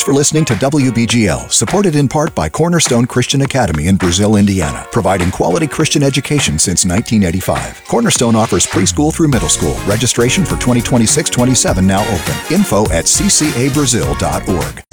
for listening to WBGL, supported in part by Cornerstone Christian Academy in Brazil, Indiana, providing quality Christian education since 1985. Cornerstone offers preschool through middle school. Registration for 2026-27 now open. Info at ccabrazil.org.